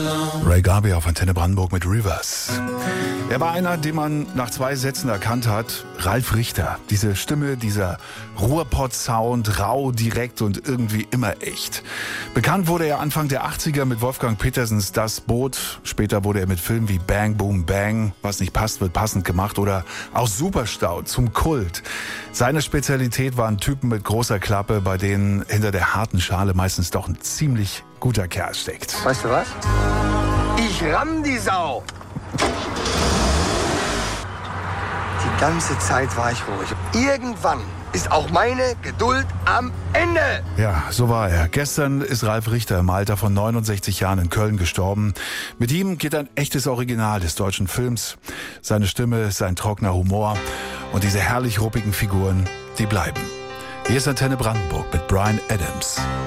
Ray Garvey auf Antenne Brandenburg mit Rivers. Er war einer, den man nach 2 Sätzen erkannt hat. Ralf Richter. Diese Stimme, dieser Ruhrpott-Sound, rau, direkt und irgendwie immer echt. Bekannt wurde er Anfang der 80er mit Wolfgang Petersens Das Boot. Später wurde er mit Filmen wie Bang Boom Bang, was nicht passt, wird passend gemacht, oder auch Superstau zum Kult. Seine Spezialität waren Typen mit großer Klappe, bei denen hinter der harten Schale meistens doch ein ziemlich guter Kerl steckt. Weißt du was? Ich ramm die Sau! Die ganze Zeit war ich ruhig. Irgendwann ist auch meine Geduld am Ende. Ja, so war er. Gestern ist Ralf Richter im Alter von 69 Jahren in Köln gestorben. Mit ihm geht ein echtes Original des deutschen Films. Seine Stimme, sein trockener Humor und diese herrlich ruppigen Figuren, die bleiben. Hier ist Antenne Brandenburg mit Bryan Adams.